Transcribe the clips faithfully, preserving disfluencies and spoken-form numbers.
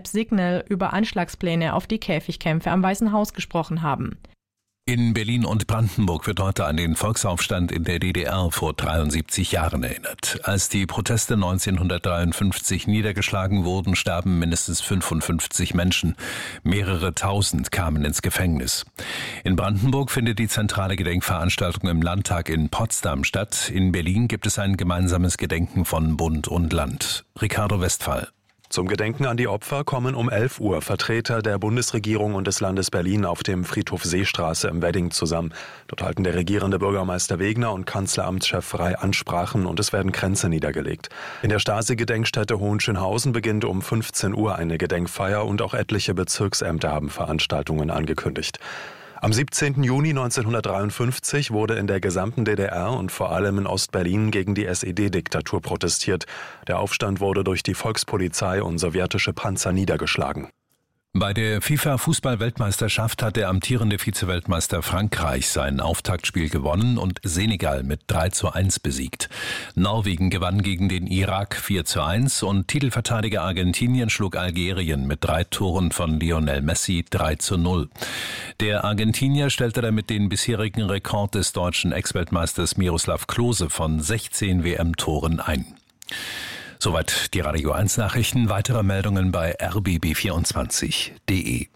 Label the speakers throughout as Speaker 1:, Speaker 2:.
Speaker 1: App Signal über Anschlagspläne auf die Käfigkämpfe am Weißen Haus gesprochen haben.
Speaker 2: In Berlin und Brandenburg wird heute an den Volksaufstand in der D D R vor dreiundsiebzig Jahren erinnert. Als die Proteste neunzehnhundertdreiundfünfzig niedergeschlagen wurden, starben mindestens fünfundfünfzig Menschen. Mehrere tausend kamen ins Gefängnis. In Brandenburg findet die zentrale Gedenkveranstaltung im Landtag in Potsdam statt. In Berlin gibt es ein gemeinsames Gedenken von Bund und Land. Ricardo Westphal.
Speaker 3: Zum Gedenken an die Opfer kommen um elf Uhr Vertreter der Bundesregierung und des Landes Berlin auf dem Friedhof Seestraße im Wedding zusammen. Dort halten der regierende Bürgermeister Wegner und Kanzleramtschef Frey Ansprachen und es werden Kränze niedergelegt. In der Stasi-Gedenkstätte Hohenschönhausen beginnt um fünfzehn Uhr eine Gedenkfeier und auch etliche Bezirksämter haben Veranstaltungen angekündigt. Am siebzehnten Juni neunzehnhundertdreiundfünfzig wurde in der gesamten D D R und vor allem in Ostberlin gegen die S E D-Diktatur protestiert. Der Aufstand wurde durch die Volkspolizei und sowjetische Panzer niedergeschlagen.
Speaker 2: Bei der FIFA-Fußball-Weltmeisterschaft hat der amtierende Vize-Weltmeister Frankreich sein Auftaktspiel gewonnen und Senegal mit drei zu eins besiegt. Norwegen gewann gegen den Irak vier zu eins und Titelverteidiger Argentinien schlug Algerien mit drei Toren von Lionel Messi drei zu null. Der Argentinier stellte damit den bisherigen Rekord des deutschen Ex-Weltmeisters Miroslav Klose von sechzehn W M-Toren ein. Soweit die Radio eins Nachrichten. Weitere Meldungen bei r b b vierundzwanzig punkt d e.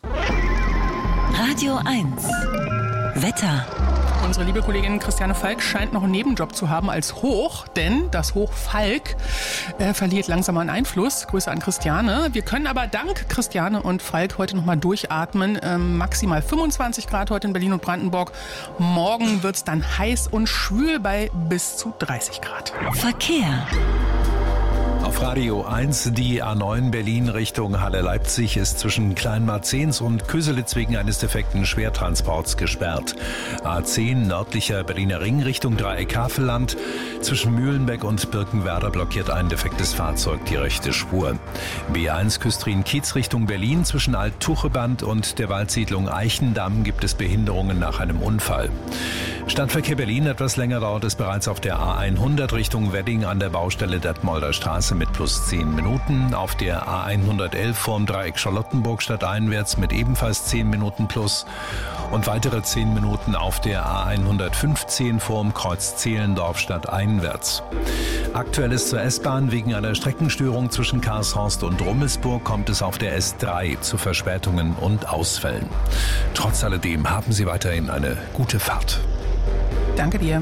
Speaker 4: Radio eins Wetter.
Speaker 5: Unsere liebe Kollegin Christiane Falk scheint noch einen Nebenjob zu haben als Hoch, denn das Hoch Falk äh, verliert langsam an Einfluss. Grüße an Christiane. Wir können aber dank Christiane und Falk heute nochmal durchatmen. Ähm, maximal fünfundzwanzig Grad heute in Berlin und Brandenburg. Morgen wird es dann heiß und schwül bei bis zu dreißig Grad.
Speaker 4: Verkehr.
Speaker 2: Auf Radio eins, die A neun Berlin Richtung Halle-Leipzig ist zwischen Kleinmarzens und Köselitz wegen eines defekten Schwertransports gesperrt. A zehn nördlicher Berliner Ring Richtung Dreieck-Havelland. Zwischen Mühlenbeck und Birkenwerder blockiert ein defektes Fahrzeug die rechte Spur. B eins Küstrin-Kiez Richtung Berlin zwischen Alt-Tucheband und der Waldsiedlung Eichendamm gibt es Behinderungen nach einem Unfall. Stadtverkehr Berlin etwas länger dauert es bereits auf der A hundert Richtung Wedding an der Baustelle Detmolder Straße mit plus zehn Minuten. Auf der A hundertelf vorm Dreieck Charlottenburg stadteinwärts mit ebenfalls zehn Minuten plus. Und weitere zehn Minuten auf der A hundertfünfzehn vorm Kreuz Zehlendorf stadteinwärts. Aktuell ist zur S-Bahn wegen einer Streckenstörung zwischen Karlshorst und Rummelsburg kommt es auf der S drei zu Verspätungen und Ausfällen. Trotz alledem haben Sie weiterhin eine gute Fahrt.
Speaker 5: Danke dir.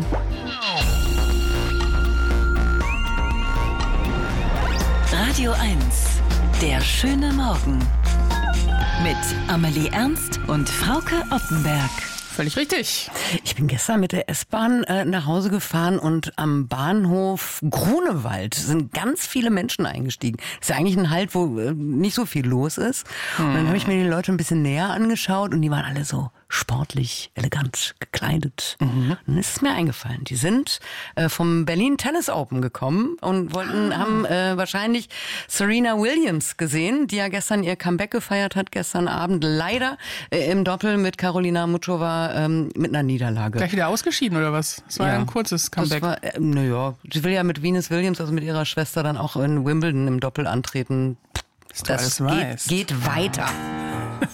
Speaker 4: Radio eins, der schöne Morgen. Mit Amelie Ernst und Frauke Oppenberg.
Speaker 5: Völlig richtig.
Speaker 6: Ich bin gestern mit der S-Bahn äh, nach Hause gefahren und am Bahnhof Grunewald sind ganz viele Menschen eingestiegen. Ist ja eigentlich ein Halt, wo äh, nicht so viel los ist. Hm. Und dann habe ich mir die Leute ein bisschen näher angeschaut und die waren alle so sportlich, elegant gekleidet. Mhm. Und dann ist es mir eingefallen. Die sind äh, vom Berlin Tennis Open gekommen und wollten, ah. haben äh, wahrscheinlich Serena Williams gesehen, die ja gestern ihr Comeback gefeiert hat, gestern Abend leider äh, im Doppel mit Carolina Muchova ähm, mit einer Niederlage.
Speaker 5: Gleich wieder ausgeschieden oder was? Das war ja, ja ein kurzes Comeback.
Speaker 6: Das war, äh, naja, sie will ja mit Venus Williams, also mit ihrer Schwester, dann auch in Wimbledon im Doppel antreten.
Speaker 5: Das, das geht,
Speaker 6: geht weiter.